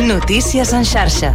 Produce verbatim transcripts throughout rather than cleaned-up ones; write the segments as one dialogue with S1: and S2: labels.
S1: Notícies en xarxa.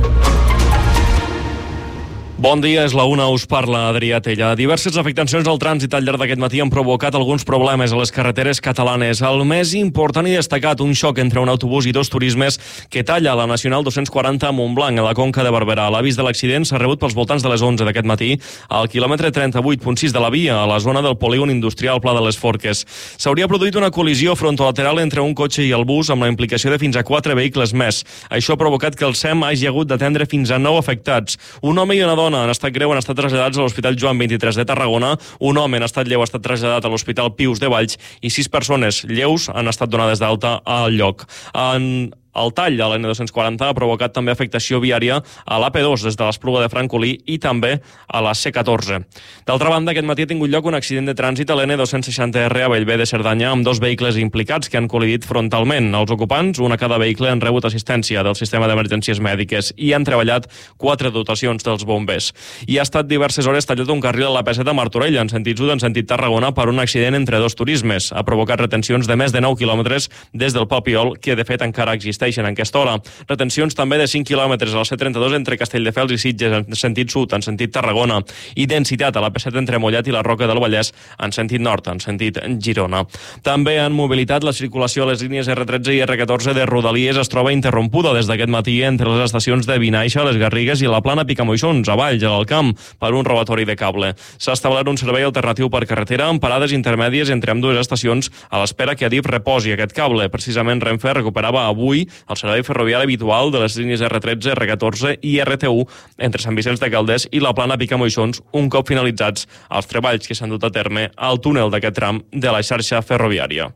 S2: Bon dia, és la una, us parla Adrià Tella. Diverses afectacions al trànsit al llarg d'aquest matí han provocat alguns problemes a les carreteres catalanes. El més important i destacat, un xoc entre un autobús i dos turismes que talla la Nacional dos-cents quaranta a Montblanc, a la Conca de Barberà. L'avís de l'accident s'ha rebut pels voltants de les onze d'aquest matí al quilòmetre trenta-vuit punt sis de la via, a la zona del polígon industrial Pla de les Forques. S'hauria produït una col·lisió frontolateral entre un cotxe i el bus amb la implicació de fins a quatre vehicles més. Això ha provocat que el S E M hagi hagut d'atendre fins a nou afectats. Un home i una dona en estat greu han estat traslladats a l'Hospital Joan vint-i-tres de Tarragona, un home en estat lleu ha estat traslladat a l'Hospital Pius de Valls i sis persones lleus han estat donades d'alta al lloc. En El tall a l'N dos-cents quaranta ha provocat també afectació viària a l'A P dos des de l'Espluga de Francolí i també a la C catorze. D'altra banda, aquest matí ha tingut lloc un accident de trànsit a l'N dos-cents seixanta R a Bellver de Cerdanya amb dos vehicles implicats que han col·lidit frontalment. Els ocupants, un a cada vehicle, han rebut assistència del sistema d'emergències mèdiques i han treballat quatre dotacions dels bombers. I ha estat diverses hores tallat un carril a la P set a Martorell en sentit sud en sentit Tarragona per un accident entre dos turismes. Ha provocat retencions de més de nou quilòmetres des del Papiol, que de fet encara existeix en aquesta hora. Retencions també de cinc quilòmetres a la C trenta-dos entre Castelldefels i Sitges en sentit sud, en sentit Tarragona, i densitat a la P set entre Mollet i la Roca del Vallès en sentit nord, en sentit Girona. També han mobilitat la circulació a les línies R tretze i R catorze de Rodalies es troba interrompuda des d'aquest matí entre les estacions de Vinaixa, les Garrigues i la Plana Picamoixons, a Valls, a l'Alcamp, per un robatori de cable. S'ha establert un servei alternatiu per carretera amb parades intermèdies entre ambdues estacions a l'espera que Adif reposi aquest cable. Precisament Renfe recuperava avui el servei ferroviari habitual de les línies R tretze, R catorze i R T u entre Sant Vicenç de Calders i la Plana Picamoixons un cop finalitzats els treballs que s'han dut a terme al túnel d'aquest tram de la xarxa ferroviària.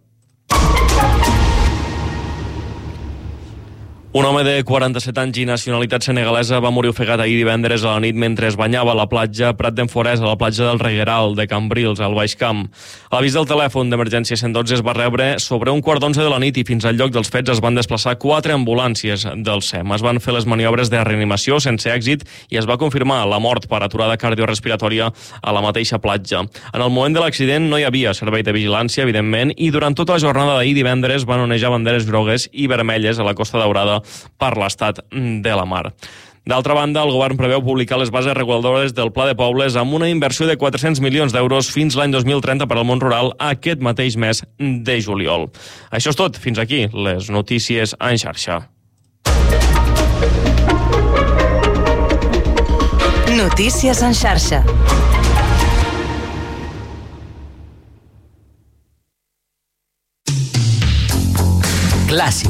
S2: Un home de quaranta-set anys i nacionalitat senegalesa va morir ofegat ahir divendres a la nit mentre es banyava a la platja Prat d'en Forès, a la platja del Regueral de Cambrils, al Baix Camp. L'avís del telèfon d'emergència cent dotze es va rebre sobre un quart d'onze de la nit i fins al lloc dels fets es van desplaçar quatre ambulàncies del S E M. Es van fer les maniobres de reanimació sense èxit i es va confirmar la mort per aturada cardiorespiratòria a la mateixa platja. En el moment de l'accident no hi havia servei de vigilància, evidentment, i durant tota la jornada d'ahir divendres van onejar banderes grogues i vermelles a la Costa Daurada per l'estat de la mar. D'altra banda, el govern preveu publicar les bases reguladores del Pla de Pobles amb una inversió de quatre-cents milions d'euros fins l'any dos mil trenta per al món rural aquest mateix mes de juliol. Això és tot. Fins aquí les notícies en xarxa.
S1: Notícies en xarxa.
S3: Clàssic.